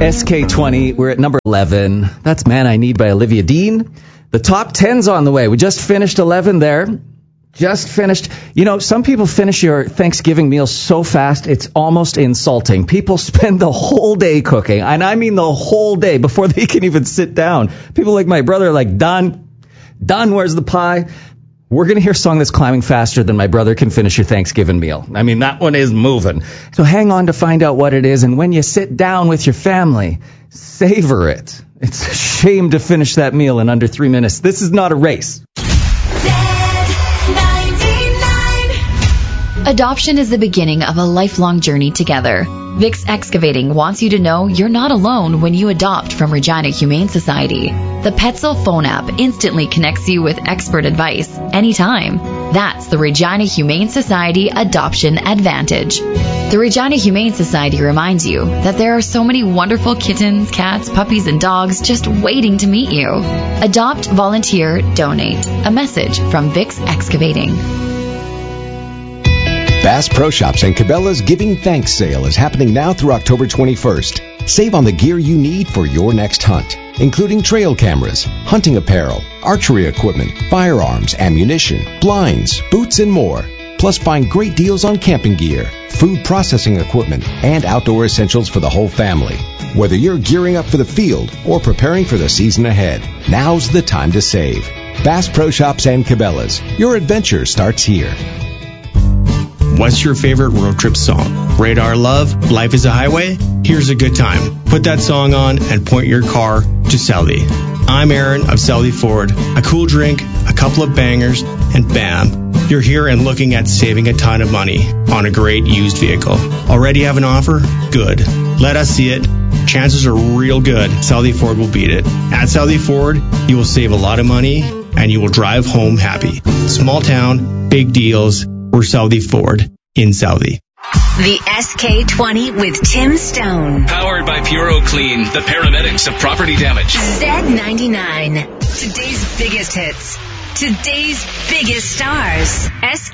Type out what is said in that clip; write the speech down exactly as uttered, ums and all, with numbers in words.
S K twenty, we're at number eleven. That's Man I Need by Olivia Dean. The top ten's on the way. We just finished eleven there. Just finished. You know, some people finish your Thanksgiving meal so fast, it's almost insulting. People spend the whole day cooking, and I mean the whole day, before they can even sit down. People like my brother are like, done. Done, where's the pie? We're going to hear a song that's climbing faster than my brother can finish your Thanksgiving meal. I mean, that one is moving. So hang on to find out what it is, and when you sit down with your family, savor it. It's a shame to finish that meal in under three minutes. This is not a race. Adoption is the beginning of a lifelong journey together. Vix Excavating wants you to know you're not alone when you adopt from Regina Humane Society. The Petzl phone app instantly connects you with expert advice anytime. That's the Regina Humane Society Adoption Advantage. The Regina Humane Society reminds you that there are so many wonderful kittens, cats, puppies, and dogs just waiting to meet you. Adopt, volunteer, donate. A message from Vix Excavating. Bass Pro Shops and Cabela's Giving Thanks sale is happening now through October twenty-first. Save on the gear you need for your next hunt, including trail cameras, hunting apparel, archery equipment, firearms, ammunition, blinds, boots, and more. Plus, find great deals on camping gear, food processing equipment, and outdoor essentials for the whole family. Whether you're gearing up for the field or preparing for the season ahead, now's the time to save. Bass Pro Shops and Cabela's. Your adventure starts here. What's your favorite road trip song? Radar Love, Life is a Highway? Here's a good time. Put that song on and point your car to Selby. I'm Aaron of Selby Ford. A cool drink, a couple of bangers, and bam, you're here and looking at saving a ton of money on a great used vehicle. Already have an offer? Good. Let us see it. Chances are real good Selby Ford will beat it. At Selby Ford, you will save a lot of money and you will drive home happy. Small town, big deals. We're Selby Ford in Selby. The S K twenty with Tim Stone. Powered by Puro Clean, the paramedics of property damage. Z ninety-nine. Today's biggest hits. Today's biggest stars. S